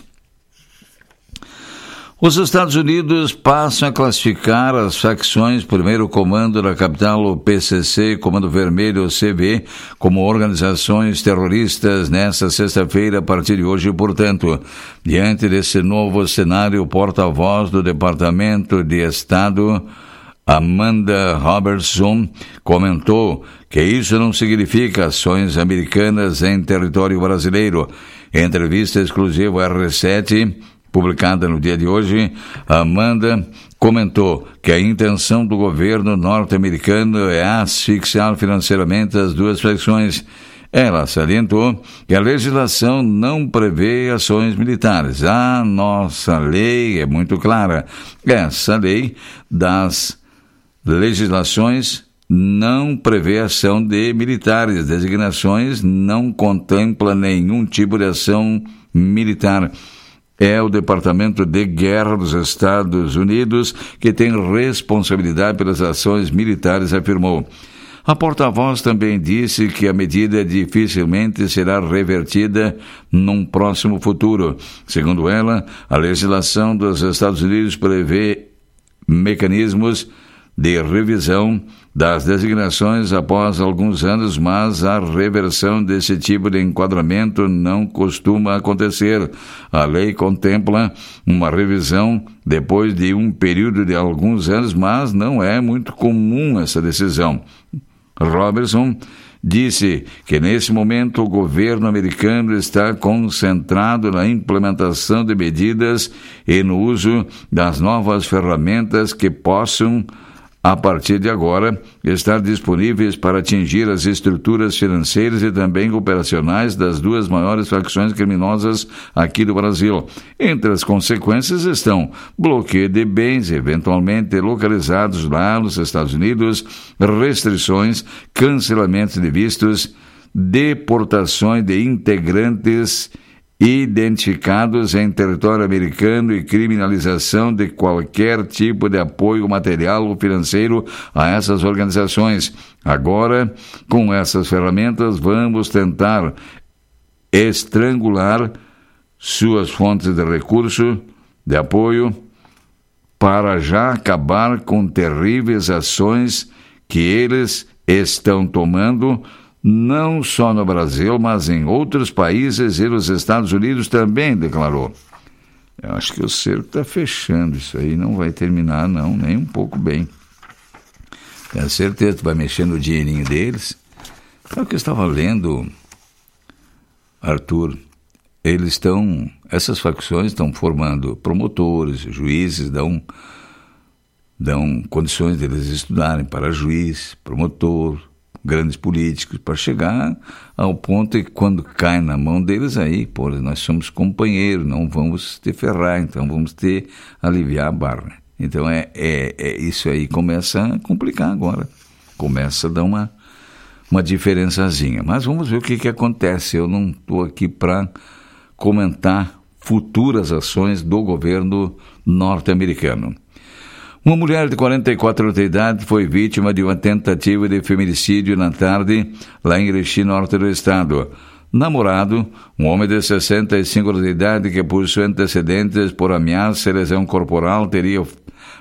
Os Estados Unidos passam a classificar as facções Primeiro Comando da capital, o P C C, e Comando Vermelho, o C V, como organizações terroristas nesta sexta-feira, a partir de hoje, portanto. Diante desse novo cenário, o porta-voz do Departamento de Estado, Amanda Robertson, comentou que isso não significa ações americanas em território brasileiro. Em entrevista exclusiva à R sete, publicada no dia de hoje, Amanda comentou que a intenção do governo norte-americano é asfixiar financeiramente as duas facções. Ela salientou que a legislação não prevê ações militares. A nossa lei é muito clara. Essa lei das legislações não prevê ação de militares. Designações não contempla nenhum tipo de ação militar. É o Departamento de Guerra dos Estados Unidos que tem responsabilidade pelas ações militares, afirmou. A porta-voz também disse que a medida dificilmente será revertida num próximo futuro. Segundo ela, a legislação dos Estados Unidos prevê mecanismos de revisão das designações após alguns anos, mas a reversão desse tipo de enquadramento não costuma acontecer. A lei contempla uma revisão depois de um período de alguns anos, mas não é muito comum essa decisão. Robertson disse que nesse momento o governo americano está concentrado na implementação de medidas e no uso das novas ferramentas que possam, a partir de agora, estar disponíveis para atingir as estruturas financeiras e também operacionais das duas maiores facções criminosas aqui do Brasil. Entre as consequências estão bloqueio de bens eventualmente localizados lá nos Estados Unidos, restrições, cancelamentos de vistos, deportações de integrantes identificados em território americano e criminalização de qualquer tipo de apoio material ou financeiro a essas organizações. Agora, com essas ferramentas, vamos tentar estrangular suas fontes de recurso, de apoio, para já acabar com terríveis ações que eles estão tomando, não só no Brasil, mas em outros países e nos Estados Unidos também, declarou. Eu acho que o cerco está fechando, isso aí não vai terminar não, nem um pouco bem. Tenho certeza que vai mexer no dinheirinho deles. Sabe o que eu estava lendo, Arthur? Eles estão, essas facções estão formando promotores, juízes, dão, dão condições deles estudarem para juiz, promotor, grandes políticos, para chegar ao ponto que quando cai na mão deles, aí, pô, nós somos companheiros, não vamos te ferrar, então vamos te aliviar a barra. Então é, é, é isso aí começa a complicar agora, começa a dar uma, uma diferençazinha. Mas vamos ver o que, que acontece. Eu não estou aqui para comentar futuras ações do governo norte-americano. Uma mulher de quarenta e quatro anos de idade foi vítima de uma tentativa de feminicídio na tarde, lá em Erechim, norte do estado. Namorado, um homem de sessenta e cinco anos de idade que possui antecedentes por ameaça e lesão corporal, teria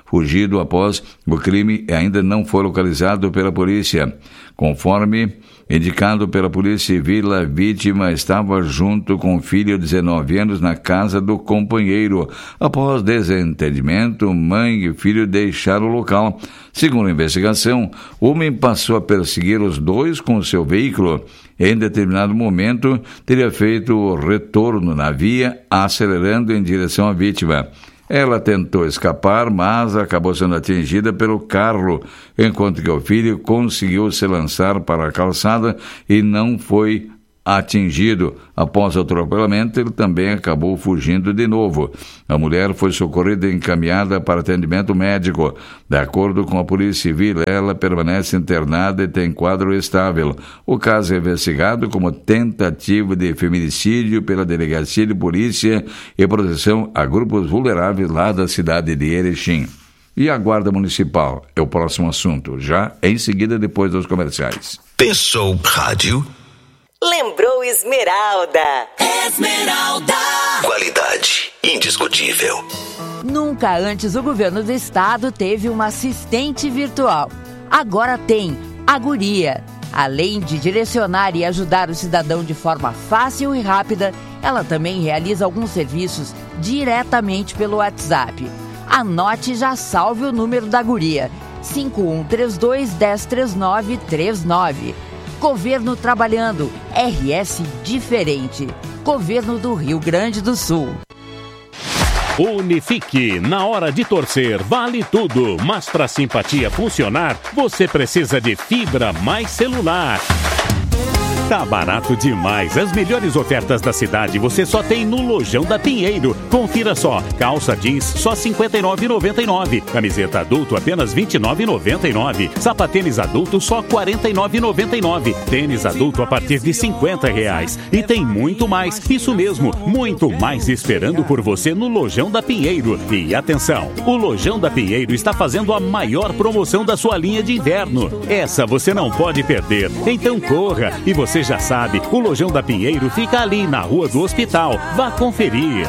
fugido após o crime e ainda não foi localizado pela polícia. Conforme indicado pela Polícia Civil, a vítima estava junto com o filho de dezenove anos na casa do companheiro. Após desentendimento, mãe e filho deixaram o local. Segundo a investigação, o homem passou a perseguir os dois com seu veículo. Em determinado momento, teria feito o retorno na via, acelerando em direção à vítima. Ela tentou escapar, mas acabou sendo atingida pelo carro, enquanto que o filho conseguiu se lançar para a calçada e não foi atingido. Após o atropelamento, ele também acabou fugindo de novo. A mulher foi socorrida e encaminhada para atendimento médico. De acordo com a Polícia Civil, ela permanece internada e tem quadro estável. O caso é investigado como tentativa de feminicídio pela Delegacia de Polícia e Proteção a Grupos Vulneráveis lá da cidade de Erechim. E a Guarda Municipal é o próximo assunto, já em seguida, depois dos comerciais. Pensou rádio? Lembrou Esmeralda. Esmeralda. Qualidade indiscutível. Nunca antes o governo do estado teve uma assistente virtual. Agora tem a Guria. Além de direcionar e ajudar o cidadão de forma fácil e rápida, ela também realiza alguns serviços diretamente pelo WhatsApp. Anote e já salve o número da Guria: cinco um três dois, um zero três nove três nove. Governo trabalhando, R S diferente. Governo do Rio Grande do Sul. Unifique, na hora de torcer, vale tudo, mas para simpatia funcionar, você precisa de fibra mais celular. Tá barato demais. As melhores ofertas da cidade você só tem no Lojão da Pinheiro. Confira só. Calça jeans só cinquenta e nove reais e noventa e nove centavos. Camiseta adulto apenas vinte e nove reais e noventa e nove centavos. Sapatênis adulto só quarenta e nove reais e noventa e nove centavos. Tênis adulto a partir de cinquenta reais. E tem muito mais. Isso mesmo, muito mais esperando por você no Lojão da Pinheiro. E atenção, o Lojão da Pinheiro está fazendo a maior promoção da sua linha de inverno. Essa você não pode perder. Então corra. E você já sabe, o Lojão da Pinheiro fica ali na Rua do Hospital. Vá conferir.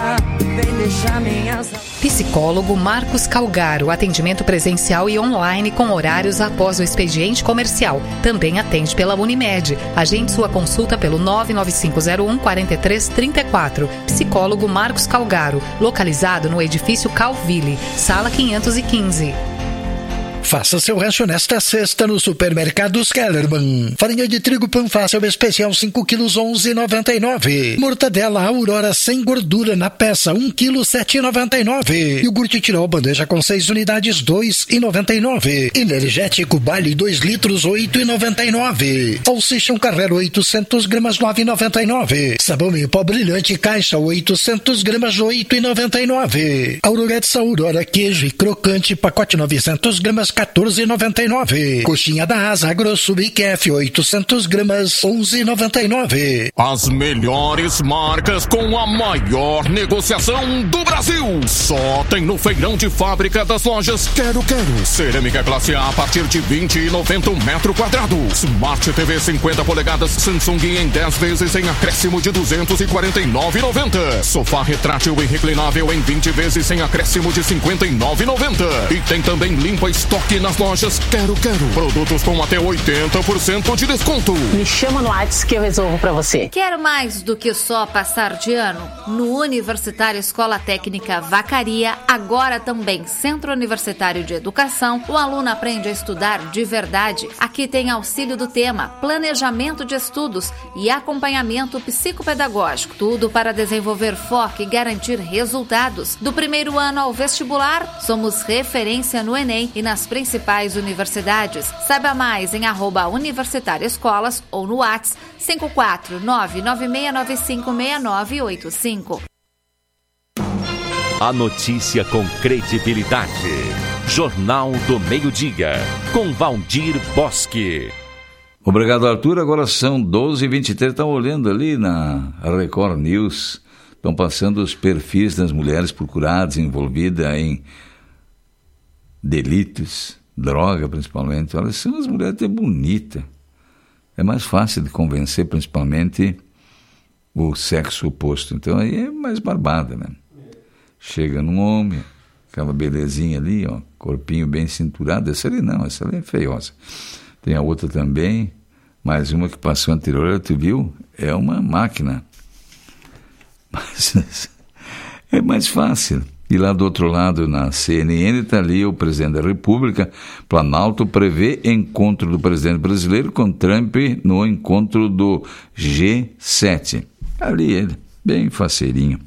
Psicólogo Marcos Calgaro, atendimento presencial e online com horários após o expediente comercial. Também atende pela Unimed. Agende sua consulta pelo nove nove cinco zero um quatro três três quatro. Psicólogo Marcos Calgaro, localizado no edifício Calville, sala quinhentos e quinze. Faça seu rancho nesta sexta no Supermercados Kellerman. Farinha de trigo Panfácil especial cinco quilos onze reais e noventa e nove centavos. Mortadela Aurora sem gordura na peça um quilo sete reais e noventa e nove centavos. Iogurte Tirol bandeja com seis unidades dois reais e noventa e nove centavos. Energético Bali dois litros oito reais e noventa e nove centavos. Salsichão Carrero oitocentos gramas nove reais e noventa e nove centavos. Sabão em pó brilhante caixa oitocentos gramas oito reais e noventa e nove centavos. Aurorex Aurora queijo e crocante pacote novecentos gramas quatorze reais e noventa e nove centavos. Coxinha da Asa Grosso Big F oitocentos gramas onze reais e noventa e nove centavos. As melhores marcas com a maior negociação do Brasil. Só tem no feirão de fábrica das lojas Quero Quero. Cerâmica classe A a partir de vinte e noventa um metro quadrado. Smart T V cinquenta polegadas Samsung em dez vezes em acréscimo de duzentos e quarenta e nove reais e noventa centavos. Sofá retrátil e reclinável em vinte vezes sem acréscimo de cinquenta e nove reais e noventa centavos. E tem também limpa estoque nas lojas Quero Quero. Produtos com até oitenta por cento de desconto. Me chama no WhatsApp que eu resolvo pra você. Quer mais do que só passar de ano? No Universitário Escola Técnica Vacaria, agora também Centro Universitário de Educação, o aluno aprende a estudar de verdade. Aqui tem auxílio do tema, planejamento de estudos e acompanhamento psicopedagógico. Tudo para desenvolver foco e garantir resultados. Do primeiro ano ao vestibular, somos referência no Enem e nas principais universidades. Saiba mais em arroba Universitário Escolas ou no WhatsApp cinco quatro nove nove seis nove cinco seis nove oito cinco. A notícia com credibilidade. Jornal do Meio-Dia, com Valdir Bosque. Obrigado, Arthur. Agora são doze e vinte e três. Estão olhando ali na Record News. Estão passando os perfis das mulheres procuradas envolvidas em delitos, droga principalmente. Olha, são as mulheres até bonitas. É mais fácil de convencer, principalmente o sexo oposto. Então aí é mais barbada, né? Chega num homem, aquela belezinha ali, ó, corpinho bem cinturado. Essa ali não, essa ali é feiosa. Tem a outra também, mais uma que passou anterior, tu viu? É uma máquina. Mas é mais fácil. E lá do outro lado, na C N N, está ali o presidente da República. Planalto prevê encontro do presidente brasileiro com Trump no encontro do G sete. Ali ele, bem faceirinho.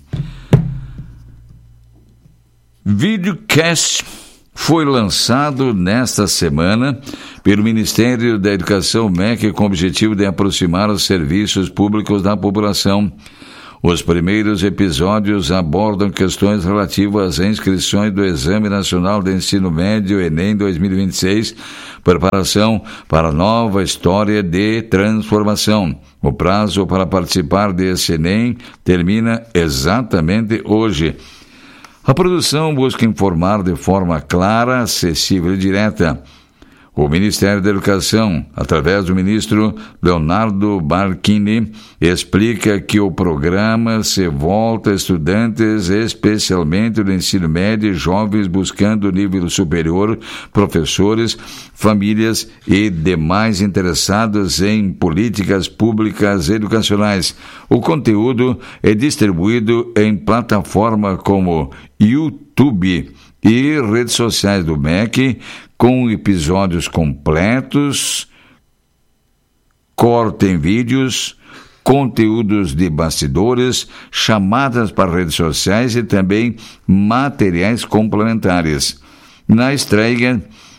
Videocast foi lançado nesta semana pelo Ministério da Educação, M E C, com o objetivo de aproximar os serviços públicos da população. Os primeiros episódios abordam questões relativas às inscrições do Exame Nacional de Ensino Médio, Enem dois mil e vinte e seis, preparação para a nova história de transformação. O prazo para participar desse Enem termina exatamente hoje. A produção busca informar de forma clara, acessível e direta. O Ministério da Educação, através do ministro Leonardo Barquini, explica que o programa se volta a estudantes, especialmente do ensino médio e jovens buscando nível superior, professores, famílias e demais interessados em políticas públicas educacionais. O conteúdo é distribuído em plataformas como YouTube e redes sociais do M E C, com episódios completos, corte em vídeos, conteúdos de bastidores, chamadas para redes sociais e também materiais complementares. Na estreia,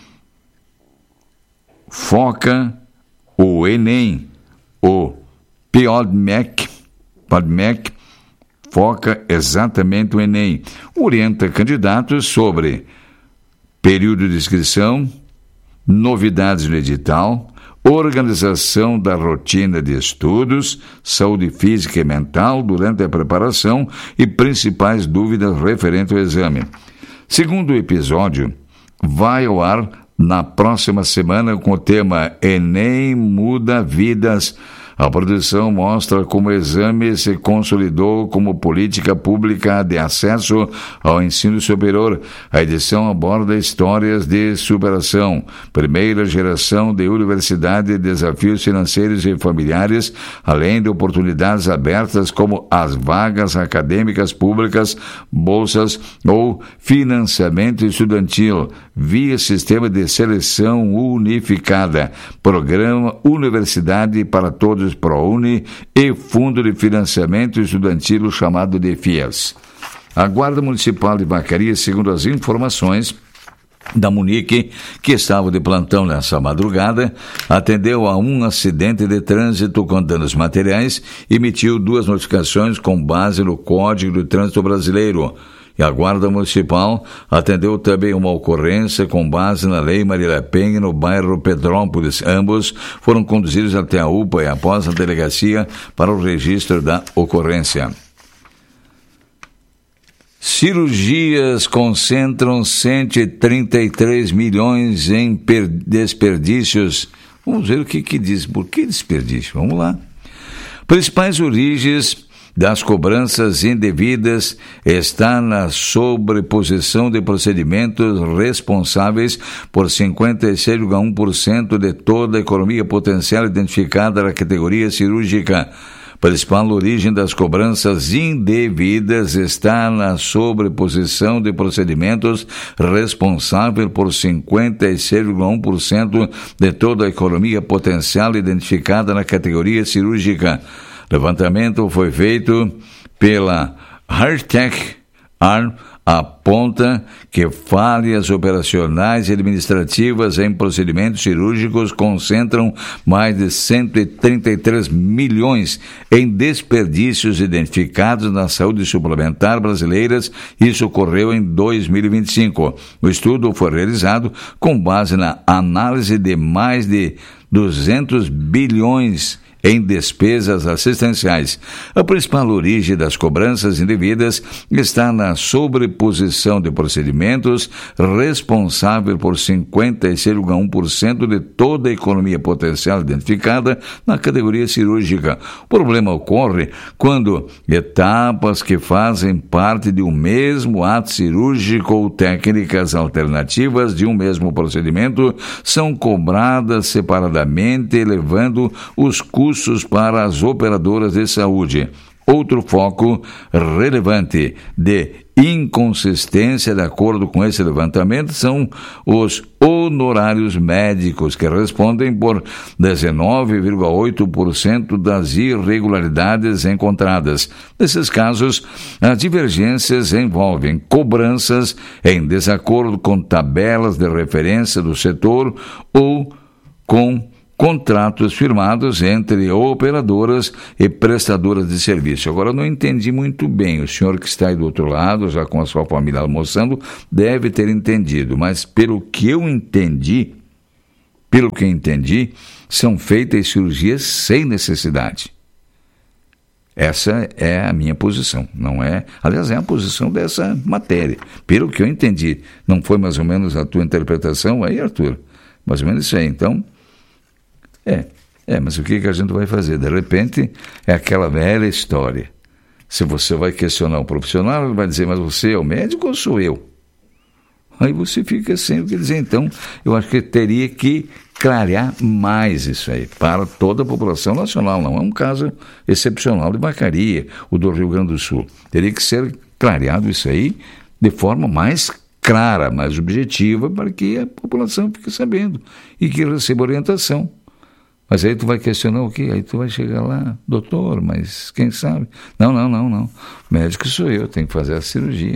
foca o Enem, o PodMec, PodMec foca exatamente o Enem, orienta candidatos sobre período de inscrição, novidades no edital, organização da rotina de estudos, saúde física e mental durante a preparação e principais dúvidas referentes ao exame. Segundo episódio, vai ao ar na próxima semana com o tema Enem Muda Vidas. A produção mostra como o exame se consolidou como política pública de acesso ao ensino superior. A edição aborda histórias de superação, primeira geração de universidade, desafios financeiros e familiares, além de oportunidades abertas como as vagas acadêmicas públicas, bolsas ou financiamento estudantil, via sistema de seleção unificada, programa Universidade para Todos ProUni e Fundo de Financiamento Estudantil chamado de FIES. A Guarda Municipal de Vacaria, segundo as informações da Munique, que estava de plantão nessa madrugada, atendeu a um acidente de trânsito com danos materiais e emitiu duas notificações com base no Código do Trânsito Brasileiro. E a Guarda Municipal atendeu também uma ocorrência com base na Lei Maria da Penha no bairro Petrópolis. Ambos foram conduzidos até a U P A e após a delegacia para o registro da ocorrência. Cirurgias concentram cento e trinta e três milhões em per- desperdícios. Vamos ver o que, que diz. Por que desperdício? Vamos lá. Principais origens das cobranças indevidas está na sobreposição de procedimentos responsáveis por cinquenta e seis vírgula um por cento de toda a economia potencial identificada na categoria cirúrgica. Principal origem das cobranças indevidas está na sobreposição de procedimentos responsável por cinquenta e seis vírgula um por cento de toda a economia potencial identificada na categoria cirúrgica. Levantamento foi feito pela Hartech Arm, aponta que falhas operacionais e administrativas em procedimentos cirúrgicos concentram mais de cento e trinta e três milhões em desperdícios identificados na saúde suplementar brasileiras. Isso ocorreu em dois mil e vinte e cinco. O estudo foi realizado com base na análise de mais de duzentos bilhões em despesas assistenciais. A principal origem das cobranças indevidas está na sobreposição de procedimentos, responsável por cinquenta e seis vírgula um por cento de toda a economia potencial identificada na categoria cirúrgica. O problema ocorre quando etapas que fazem parte de um mesmo ato cirúrgico ou técnicas alternativas de um mesmo procedimento são cobradas separadamente, elevando os custos para as operadoras de saúde. Outro foco relevante de inconsistência, de acordo com esse levantamento, são os honorários médicos, que respondem por dezenove vírgula oito por cento das irregularidades encontradas. Nesses casos, as divergências envolvem cobranças em desacordo com tabelas de referência do setor ou com contratos firmados entre operadoras e prestadoras de serviço. Agora, não entendi muito bem. O senhor que está aí do outro lado, já com a sua família almoçando, deve ter entendido. Mas, pelo que eu entendi, pelo que eu entendi, são feitas cirurgias sem necessidade. Essa é a minha posição, não é? Aliás, é a posição dessa matéria. Pelo que eu entendi, não foi mais ou menos a tua interpretação aí, Arthur? Mais ou menos isso aí, então... É, é, mas o que, que a gente vai fazer? De repente, é aquela velha história. Se você vai questionar o profissional, ele vai dizer, mas você é o médico ou sou eu? Aí você fica sem o que dizer. Então, eu acho que teria que clarear mais isso aí, para toda a população nacional. Não é um caso excepcional de Vacaria, o do Rio Grande do Sul. Teria que ser clareado isso aí de forma mais clara, mais objetiva, para que a população fique sabendo e que receba orientação. Mas aí tu vai questionar o quê? Aí tu vai chegar lá, doutor, mas quem sabe? Não, não, não, não. Médico sou eu, tenho que fazer a cirurgia.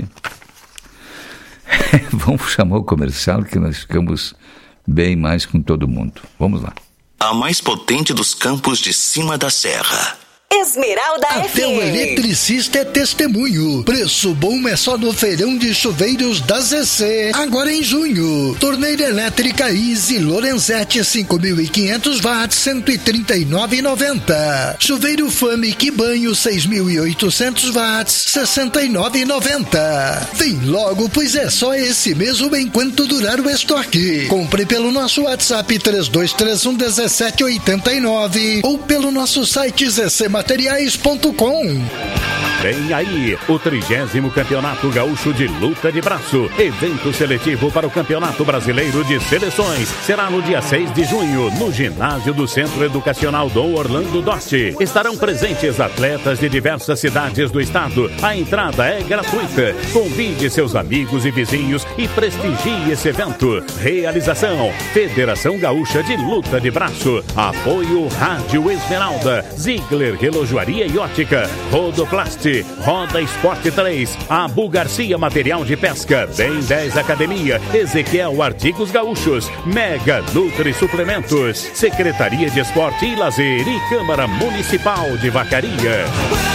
Vamos chamar o comercial que nós ficamos bem mais com todo mundo. Vamos lá. A mais potente dos campos de cima da serra. Esmeralda Até F M. o eletricista é testemunho. Preço bom é só no feirão de chuveiros da Z C. Agora em junho. Torneira elétrica Easy Lorenzetti cinco mil e quinhentos watts, cento e trinta e nove reais e noventa centavos. Chuveiro Famic Banho seis mil e oitocentos watts, sessenta e nove reais e noventa centavos. Vem logo, pois é só esse mesmo enquanto durar o estoque. Compre pelo nosso WhatsApp três dois três um um sete oito nove ou pelo nosso site z c materiais ponto com. Vem aí o trigésimo Campeonato Gaúcho de Luta de Braço. Evento seletivo para o Campeonato Brasileiro de Seleções. Será no dia seis de junho, no ginásio do Centro Educacional Dom Orlando Dosti. Estarão presentes atletas de diversas cidades do estado. A entrada é gratuita. Convide seus amigos e vizinhos e prestigie esse evento. Realização: Federação Gaúcha de Luta de Braço. Apoio Rádio Esmeralda, Ziegler Relojoaria e Ótica, Rodoplast, Roda Esporte três, Abu Garcia Material de Pesca, Bem dez Academia, Ezequiel Artigos Gaúchos, Mega Nutri Suplementos, Secretaria de Esporte e Lazer e Câmara Municipal de Vacaria.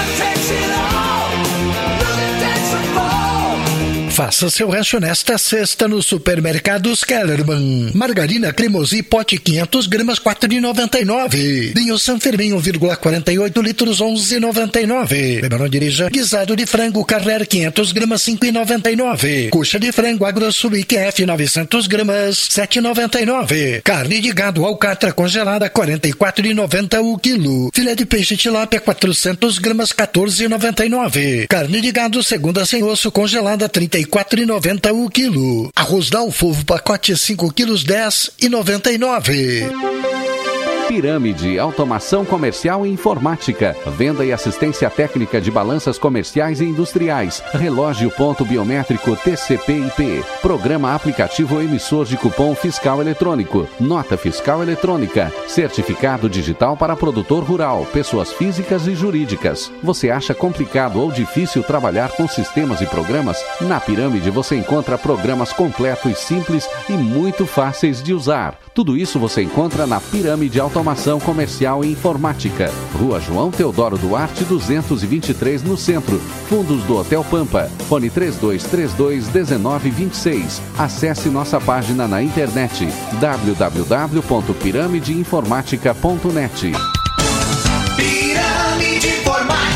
Faça seu rancho nesta sexta no Supermercados Kellerman. Margarina Cremosi pote quinhentas gramas quatro reais e noventa e nove centavos. Vinho San Fermin um vírgula quarenta e oito litros onze reais e noventa e nove centavos. Beba, não dirija. Guisado de frango Carrer quinhentas gramas cinco reais e noventa e nove centavos. Coxa de frango AgroSubic F novecentas gramas sete reais e noventa e nove centavos. Carne de gado alcatra congelada quarenta e quatro reais e noventa centavos o quilo. Filé de peixe tilápia quatrocentas gramas quatorze reais e noventa e nove centavos. Carne de gado segunda sem osso congelada trinta e quatro reais e noventa centavos o quilo. Arroz Dalfovo pacote cinco quilos dez reais e noventa e nove centavos. Pirâmide, automação comercial e informática, venda e assistência técnica de balanças comerciais e industriais, relógio ponto biométrico T C P I P, programa aplicativo emissor de cupom fiscal eletrônico, nota fiscal eletrônica, certificado digital para produtor rural, pessoas físicas e jurídicas. Você acha complicado ou difícil trabalhar com sistemas e programas? Na Pirâmide você encontra programas completos, simples e muito fáceis de usar. Tudo isso você encontra na Pirâmide Automação Comercial e Informática. Rua João Teodoro Duarte, duzentos e vinte e três, no centro. Fundos do Hotel Pampa. Fone três dois três dois, um nove dois seis. Acesse nossa página na internet w w w ponto pirâmide informática ponto net.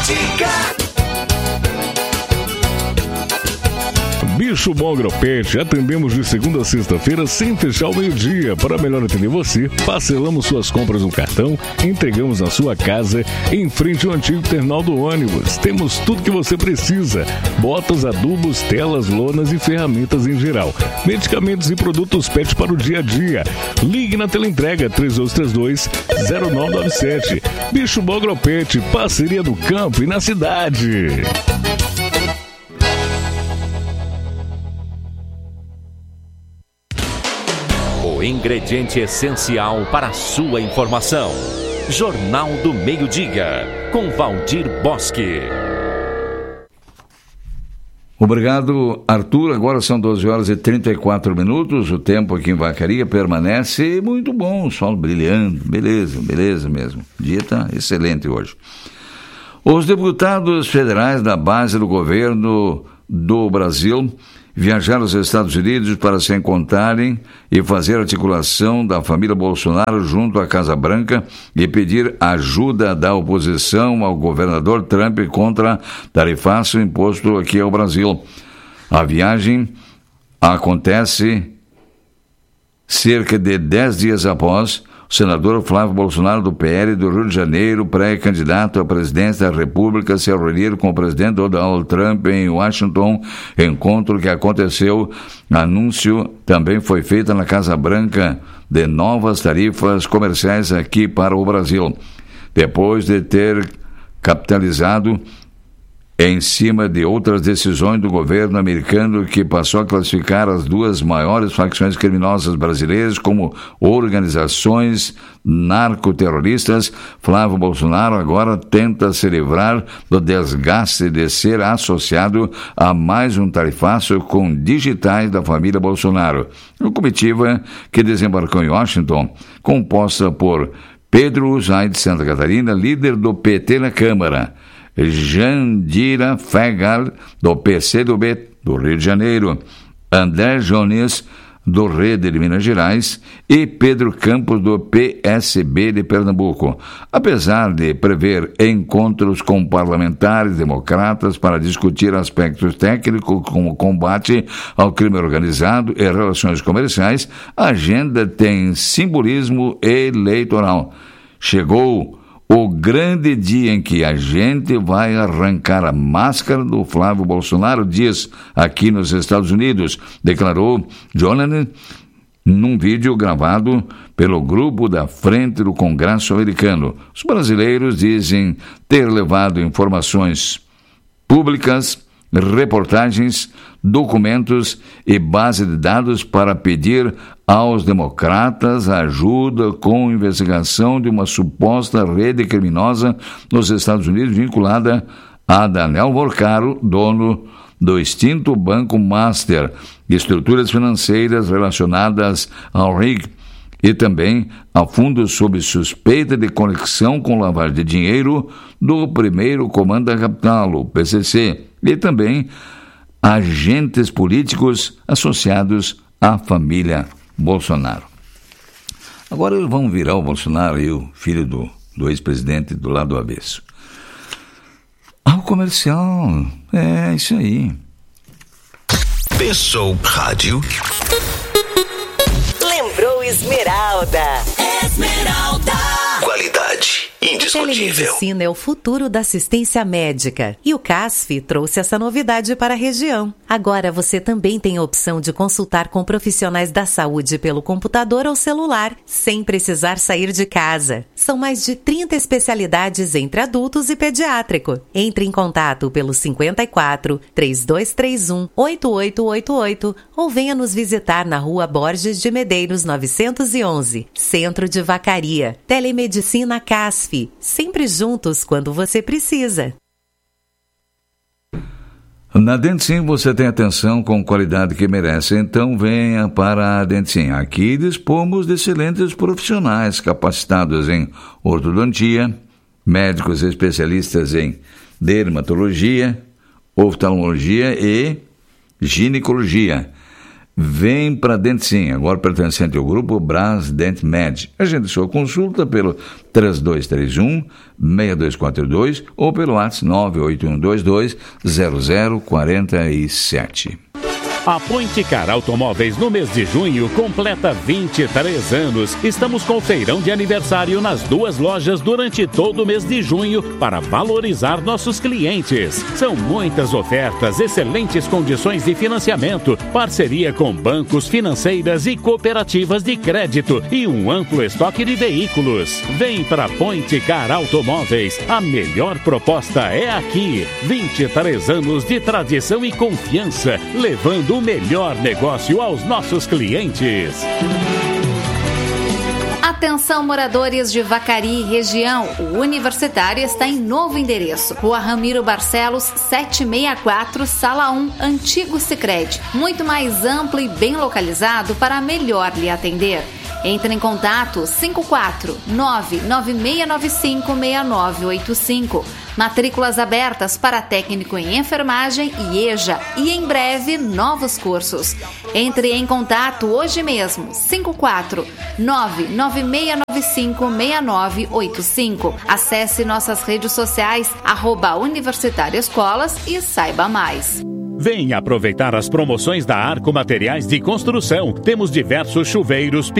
Diga. Bicho Bom Agropet, atendemos de segunda a sexta-feira sem fechar o meio-dia. Para melhor atender você, parcelamos suas compras no cartão, entregamos na sua casa, em frente ao antigo terminal do ônibus. Temos tudo que você precisa: botas, adubos, telas, lonas e ferramentas em geral. Medicamentos e produtos pet para o dia a dia. Ligue na teleentrega três dois três dois, zero nove nove sete. Bicho Bom Agropet, parceria do campo e na cidade. O ingrediente essencial para a sua informação. Jornal do Meio-Dia, com Valdir Bosque. Obrigado, Arthur. Agora são doze horas e trinta e quatro minutos. O tempo aqui em Vacaria permanece muito bom, o sol brilhando. Beleza, beleza mesmo. O dia está excelente hoje. Os deputados federais da base do governo do Brasil viajaram aos Estados Unidos para se encontrarem e fazer articulação da família Bolsonaro junto à Casa Branca e pedir ajuda da oposição ao governador Trump contra tarifaço imposto aqui ao Brasil. A viagem acontece cerca de dez dias após o senador Flávio Bolsonaro, do P L do Rio de Janeiro, pré-candidato à presidência da República, se reunir com o presidente Donald Trump em Washington, encontro que aconteceu. Anúncio também foi feito na Casa Branca de novas tarifas comerciais aqui para o Brasil. Depois de ter capitalizado em cima de outras decisões do governo americano, que passou a classificar as duas maiores facções criminosas brasileiras como organizações narcoterroristas, Flávio Bolsonaro agora tenta se livrar do desgaste de ser associado a mais um tarifaço com digitais da família Bolsonaro. Uma comitiva que desembarcou em Washington, composta por Pedro Zay de Santa Catarina, líder do P T na Câmara, Jandira Fegal, do P C do B do Rio de Janeiro, André Jones, do Rede de Minas Gerais, e Pedro Campos, do P S B de Pernambuco. Apesar de prever encontros com parlamentares democratas para discutir aspectos técnicos como o combate ao crime organizado e relações comerciais, a agenda tem simbolismo eleitoral. Chegou o grande dia em que a gente vai arrancar a máscara do Flávio Bolsonaro, diz aqui nos Estados Unidos, declarou Jonathan num vídeo gravado pelo grupo da Frente do Congresso Americano. Os brasileiros dizem ter levado informações públicas, reportagens, documentos e base de dados para pedir aos democratas ajuda com investigação de uma suposta rede criminosa nos Estados Unidos vinculada a Daniel Morcaro, dono do extinto Banco Master, estruturas financeiras relacionadas ao R I G e também a fundos sob suspeita de conexão com lavagem de dinheiro do primeiro Comando da Capital, o P C C, e também agentes políticos associados à família Bolsonaro. Agora eles vão virar o Bolsonaro e o filho do, do ex-presidente do lado avesso. Ah, o comercial, é isso aí. Pensou rádio? Lembrou Esmeralda. Esmeralda. Qualidade indiscutível. Telemedicina é o futuro da assistência médica. E o C A S F trouxe essa novidade para a região. Agora você também tem a opção de consultar com profissionais da saúde pelo computador ou celular, sem precisar sair de casa. São mais de trinta especialidades entre adultos e pediátrico. Entre em contato pelo cinquenta e quatro, três dois três um, oito oito oito oito ou venha nos visitar na Rua Borges de Medeiros novecentos e onze, Centro de Vacaria. Telemedicina C A S F. Sempre juntos quando você precisa. Na Dentim você tem atenção com qualidade que merece, então venha para a Dentim. Aqui dispomos de excelentes profissionais capacitados em ortodontia, médicos especialistas em dermatologia, oftalmologia e ginecologia. vem para Dente Sim, agora pertencente ao grupo Brás Dent Med. Agende sua consulta pelo três dois três um, seis dois quatro dois ou pelo WhatsApp nove oito um dois dois zero zero quatro sete. A Ponte Car Automóveis no mês de junho completa vinte e três anos. Estamos com feirão de aniversário nas duas lojas durante todo o mês de junho para valorizar nossos clientes. São muitas ofertas, excelentes condições de financiamento, parceria com bancos, financeiras e cooperativas de crédito e um amplo estoque de veículos. Vem para Ponte Car Automóveis. A melhor proposta é aqui. vinte e três anos de tradição e confiança, levando o melhor negócio aos nossos clientes. Atenção, moradores de Vacaria e região, o Universitário está em novo endereço. Rua Ramiro Barcelos, setecentos e sessenta e quatro, Sala um, Antigo Sicredi. Muito mais amplo e bem localizado para melhor lhe atender. Entre em contato cinco quatro nove nove seis nove cinco seis nove oito cinco. Matrículas abertas para técnico em enfermagem e E J A e em breve novos cursos. Entre em contato hoje mesmo cinco quatro nove nove seis nove cinco seis nove oito cinco. Acesse nossas redes sociais arroba Universitário Escolas e saiba mais. Venha aproveitar as promoções da Arco Materiais de Construção. Temos diversos chuveiros,